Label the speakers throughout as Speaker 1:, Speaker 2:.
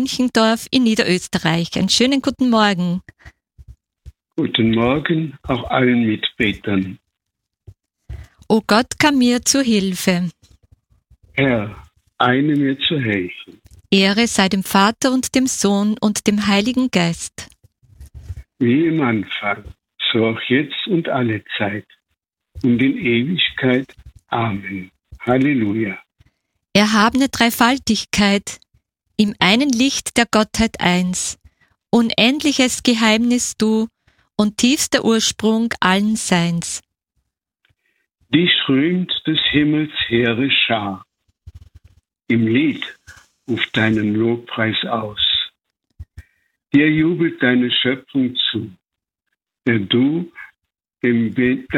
Speaker 1: Münchendorf in Niederösterreich. Einen schönen guten Morgen.
Speaker 2: Guten Morgen auch allen Mitbetern.
Speaker 1: O Gott, komm mir zu Hilfe.
Speaker 2: Herr, eile mir zu helfen.
Speaker 1: Ehre sei dem Vater und dem Sohn und dem Heiligen Geist.
Speaker 2: Wie im Anfang, so auch jetzt und alle Zeit und in Ewigkeit. Amen. Halleluja.
Speaker 1: Erhabene Dreifaltigkeit, im einen Licht der Gottheit eins, unendliches Geheimnis du und tiefster Ursprung allen Seins.
Speaker 2: Dich rühmt des Himmels hehre Schar. Im Lied ruft deinen Lobpreis aus. Dir jubelt deine Schöpfung zu, der du dein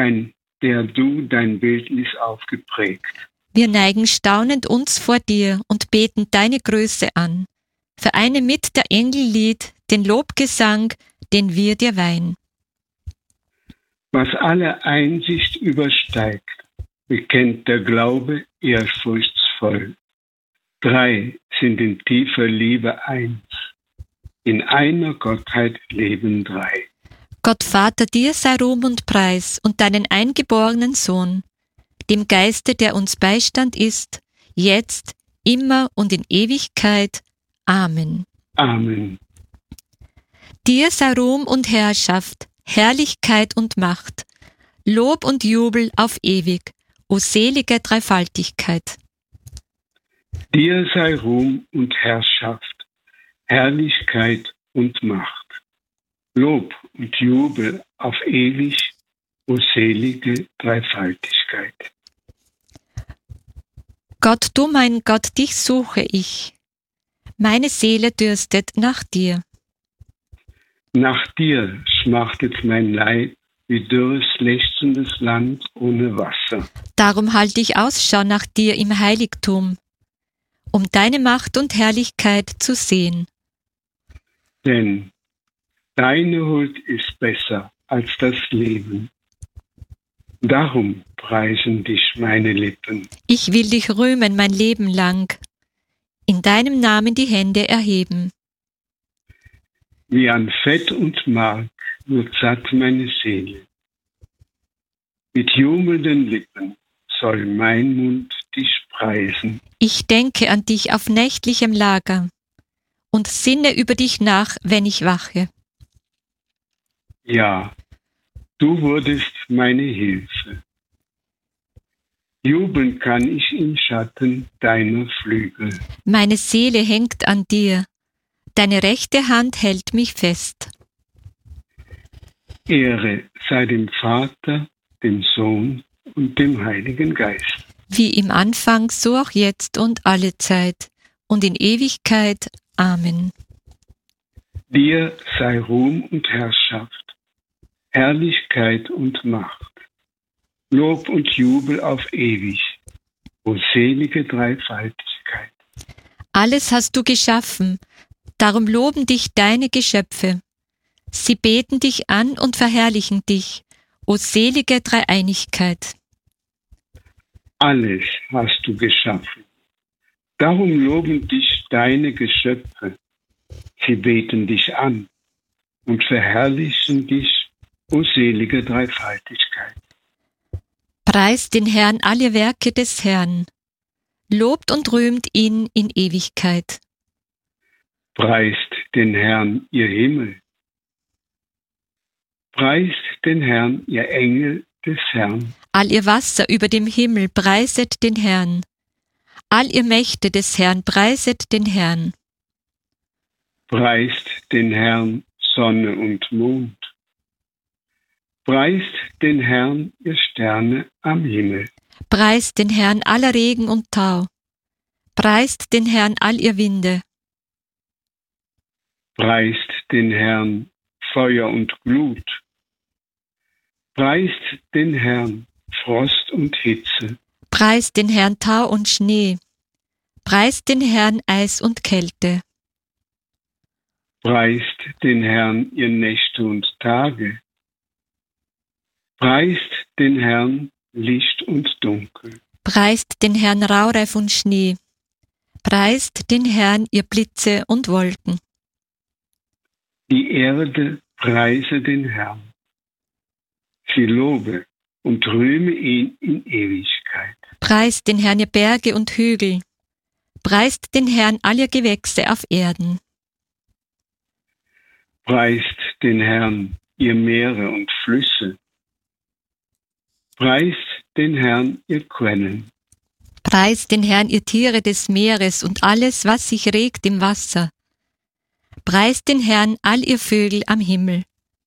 Speaker 2: Bildnis aufgeprägt.
Speaker 1: Wir neigen staunend uns vor dir und beten deine Größe an. Vereine mit der Engellied den Lobgesang, den wir dir weihen.
Speaker 2: Was alle Einsicht übersteigt, bekennt der Glaube ehrfurchtsvoll. Drei sind in tiefer Liebe eins. In einer Gottheit leben drei.
Speaker 1: Gott Vater, dir sei Ruhm und Preis und deinen eingeborenen Sohn, dem Geiste, der uns Beistand ist, jetzt, immer und in Ewigkeit. Amen.
Speaker 2: Amen.
Speaker 1: Dir sei Ruhm und Herrschaft, Herrlichkeit und Macht, Lob und Jubel auf ewig, o selige Dreifaltigkeit.
Speaker 2: Dir sei Ruhm und Herrschaft, Herrlichkeit und Macht, Lob und Jubel auf ewig, o selige Dreifaltigkeit.
Speaker 1: Gott, du mein Gott, dich suche ich. Meine Seele dürstet nach dir.
Speaker 2: Nach dir schmachtet mein Leib wie dürres, lechzendes Land ohne Wasser.
Speaker 1: Darum halte ich Ausschau nach dir im Heiligtum, um deine Macht und Herrlichkeit zu sehen.
Speaker 2: Denn deine Huld ist besser als das Leben. Darum preisen dich meine Lippen.
Speaker 1: Ich will dich rühmen mein Leben lang, in deinem Namen die Hände erheben.
Speaker 2: Wie an Fett und Mark wird satt meine Seele. Mit jubelnden Lippen soll mein Mund dich preisen.
Speaker 1: Ich denke an dich auf nächtlichem Lager und sinne über dich nach, wenn ich wache.
Speaker 2: Ja, du wurdest meine Hilfe. Jubeln kann ich im Schatten deiner Flügel.
Speaker 1: Meine Seele hängt an dir, deine rechte Hand hält mich fest.
Speaker 2: Ehre sei dem Vater, dem Sohn und dem Heiligen Geist.
Speaker 1: Wie im Anfang, so auch jetzt und alle Zeit und in Ewigkeit. Amen.
Speaker 2: Dir sei Ruhm und Herrschaft, Herrlichkeit und Macht, Lob und Jubel auf ewig, o selige Dreifaltigkeit.
Speaker 1: Alles hast du geschaffen, darum loben dich deine Geschöpfe. Sie beten dich an und verherrlichen dich, o selige Dreieinigkeit.
Speaker 2: Alles hast du geschaffen, darum loben dich deine Geschöpfe. Sie beten dich an und verherrlichen dich, o selige Dreifaltigkeit.
Speaker 1: Preist den Herrn alle Werke des Herrn, lobt und rühmt ihn in Ewigkeit.
Speaker 2: Preist den Herrn, ihr Himmel. Preist den Herrn, ihr Engel des Herrn.
Speaker 1: All ihr Wasser über dem Himmel, preiset den Herrn. All ihr Mächte des Herrn, preiset den Herrn.
Speaker 2: Preist den Herrn, Sonne und Mond. Preist den Herrn, ihr Sterne am Himmel.
Speaker 1: Preist den Herrn aller Regen und Tau. Preist den Herrn all ihr Winde.
Speaker 2: Preist den Herrn, Feuer und Glut. Preist den Herrn, Frost und Hitze.
Speaker 1: Preist den Herrn Tau und Schnee. Preist den Herrn Eis und Kälte.
Speaker 2: Preist den Herrn, ihr Nächte und Tage. Preist den Herrn, Licht und Dunkel.
Speaker 1: Preist den Herrn Raureif und Schnee. Preist den Herrn, ihr Blitze und Wolken.
Speaker 2: Die Erde preise den Herrn. Sie lobe und rühme ihn in Ewigkeit.
Speaker 1: Preist den Herrn, ihr Berge und Hügel. Preist den Herrn, all ihr Gewächse auf Erden.
Speaker 2: Preist den Herrn, ihr Meere und Flüsse. Preist den Herrn, ihr Quellen.
Speaker 1: Preist den Herrn, ihr Tiere des Meeres und alles, was sich regt im Wasser. Preist den Herrn, all ihr Vögel am Himmel.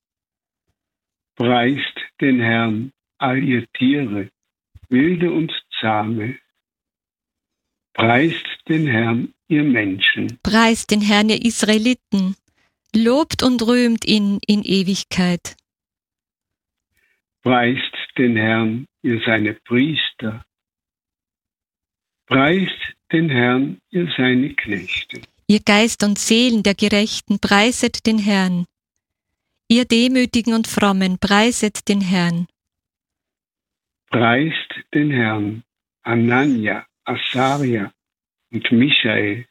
Speaker 2: Preist den Herrn, all ihr Tiere, wilde und zahme. Preist den Herrn, ihr Menschen.
Speaker 1: Preist den Herrn, ihr Israeliten. Lobt und rühmt ihn in Ewigkeit.
Speaker 2: Preist den Herrn, ihr seine Priester. Preist den Herrn, ihr seine Knechte.
Speaker 1: Ihr Geist und Seelen der Gerechten, preiset den Herrn. Ihr Demütigen und Frommen, preiset den Herrn.
Speaker 2: Preist den Herrn, Anania, Asaria und Michael.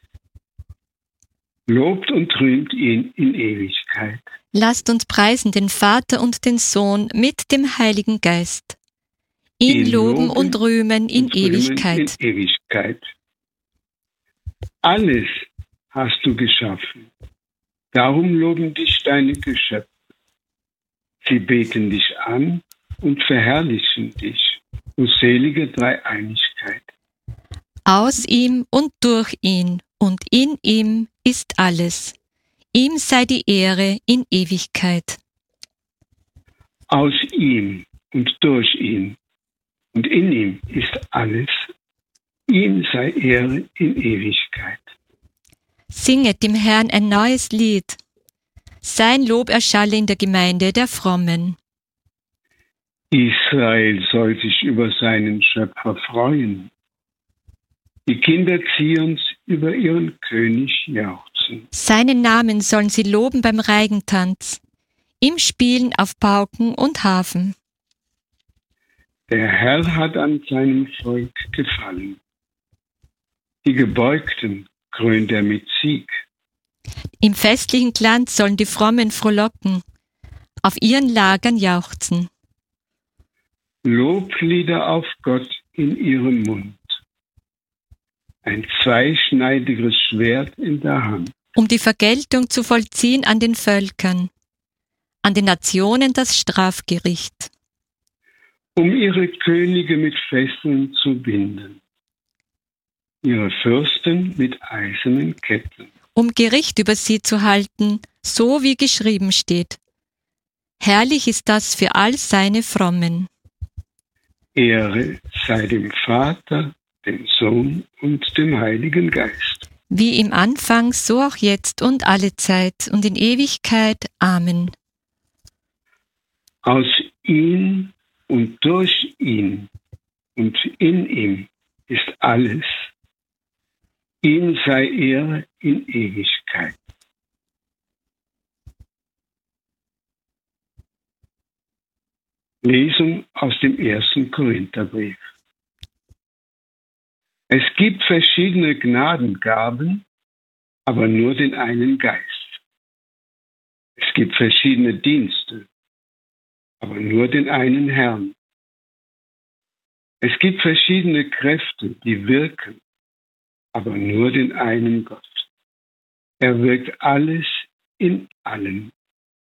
Speaker 2: Lobt und rühmt ihn in Ewigkeit.
Speaker 1: Lasst uns preisen den Vater und den Sohn mit dem Heiligen Geist. Ihn loben und rühmen in Ewigkeit.
Speaker 2: In Ewigkeit. Alles hast du geschaffen. Darum loben dich deine Geschöpfe. Sie beten dich an und verherrlichen dich, du selige Dreieinigkeit.
Speaker 1: Aus ihm und durch ihn und in ihm ist alles. Ihm sei die Ehre in Ewigkeit.
Speaker 2: Aus ihm und durch ihn und in ihm ist alles. Ihm sei Ehre in Ewigkeit.
Speaker 1: Singet dem Herrn ein neues Lied. Sein Lob erschalle in der Gemeinde der Frommen.
Speaker 2: Israel soll sich über seinen Schöpfer freuen. Die Kinder Zions über ihren König jauchzen.
Speaker 1: Seinen Namen sollen sie loben beim Reigentanz, im Spielen auf Pauken und Harfen.
Speaker 2: Der Herr hat an seinem Volk gefallen. Die Gebeugten krönt er mit Sieg.
Speaker 1: Im festlichen Glanz sollen die Frommen frohlocken, auf ihren Lagern jauchzen.
Speaker 2: Loblieder auf Gott in ihrem Mund. Ein zweischneidiges Schwert in der Hand.
Speaker 1: Um die Vergeltung zu vollziehen an den Völkern, an den Nationen das Strafgericht.
Speaker 2: Um ihre Könige mit Fesseln zu binden. Ihre Fürsten mit eisernen Ketten.
Speaker 1: Um Gericht über sie zu halten, so wie geschrieben steht. Herrlich ist das für all seine Frommen.
Speaker 2: Ehre sei dem Vater, dem Sohn und dem Heiligen Geist.
Speaker 1: Wie im Anfang, so auch jetzt und alle Zeit und in Ewigkeit. Amen.
Speaker 2: Aus ihm und durch ihn und in ihm ist alles. Ihm sei Ehre in Ewigkeit. Lesung aus dem 1. Korintherbrief. Es gibt verschiedene Gnadengaben, aber nur den einen Geist. Es gibt verschiedene Dienste, aber nur den einen Herrn. Es gibt verschiedene Kräfte, die wirken, aber nur den einen Gott. Er wirkt alles in allen.